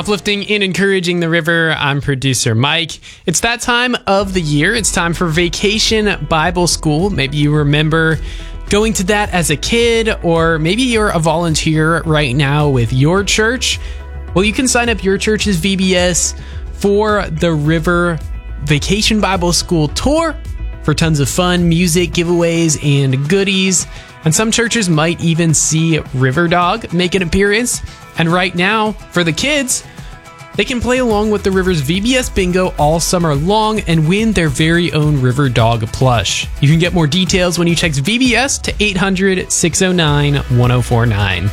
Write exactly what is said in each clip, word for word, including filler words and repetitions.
Uplifting and encouraging the river. I'm producer Mike. It's that time of the year. It's time for Vacation Bible School. Maybe you remember going to that as a kid, or maybe you're a volunteer right now with your church. Well, you can sign up your church's V B S for the River Vacation Bible School Tour for tons of fun, music, giveaways, and goodies. And some churches might even see River Dog make an appearance. And right now, for the kids, they can play along with the River's V B S Bingo all summer long and win their very own River Dog plush. You can get more details when you text V B S to eight hundred, six oh nine, one oh four nine.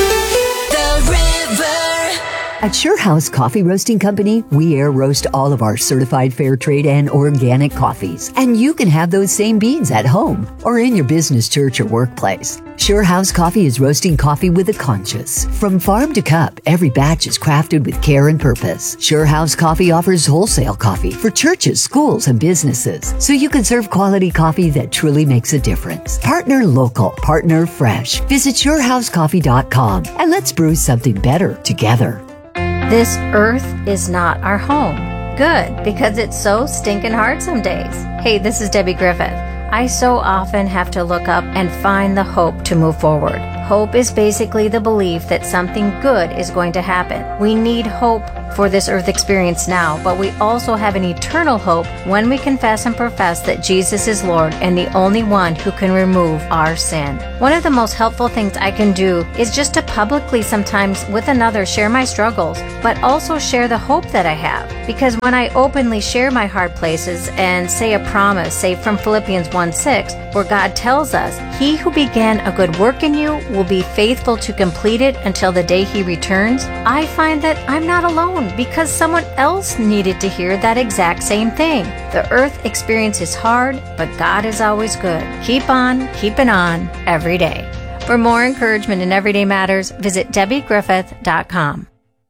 At Sure House Coffee Roasting Company, we air roast all of our certified fair trade and organic coffees. And you can have those same beans at home or in your business, church, or workplace. Sure House Coffee is roasting coffee with a conscience. From farm to cup, every batch is crafted with care and purpose. Sure House Coffee offers wholesale coffee for churches, schools, and businesses, so you can serve quality coffee that truly makes a difference. Partner local, partner fresh. Visit sure house coffee dot com and let's brew something better together. This earth is not our home. Good, because it's so stinking hard some days. Hey, this is Debbie Griffith. I so often have to look up and find the hope to move forward. Hope is basically the belief that something good is going to happen. We need hope for this earth experience now, but we also have an eternal hope when we confess and profess that Jesus is Lord and the only one who can remove our sin. One of the most helpful things I can do is just to publicly, sometimes with another, share my struggles, but also share the hope that I have. Because when I openly share my hard places and say a promise, say from Philippians one six, where God tells us, "He who began a good work in you will be faithful to complete it until the day he returns," I find that I'm not alone, because someone else needed to hear that exact same thing. The earth experience is hard, but God is always good. Keep on, keeping on, every day. For more encouragement in Everyday Matters, visit debbie griffith dot com.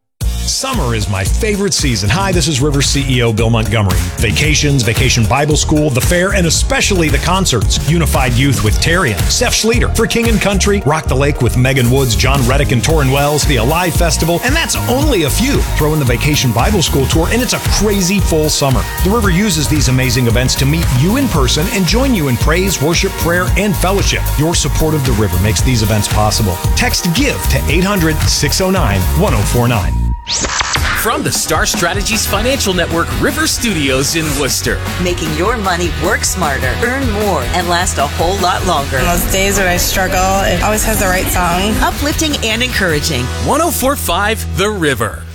Summer is my favorite season. Hi, this is River C E O Bill Montgomery. Vacations, Vacation Bible School, the fair, and especially the concerts. Unified Youth with Terry and Steph Schleter. For King and Country, Rock the Lake with Megan Woods, John Reddick, and Torrin Wells. The Alive Festival, and that's only a few. Throw in the Vacation Bible School Tour, and it's a crazy full summer. The River uses these amazing events to meet you in person and join you in praise, worship, prayer, and fellowship. Your support of the River makes these events possible. Text GIVE to eight hundred, six oh nine, one oh four nine. From the Star Strategies Financial Network River Studios in Worcester. Making your money work smarter, earn more, and last a whole lot longer. On those days when I struggle, it always has the right song. Uplifting and encouraging. one oh four point five The River.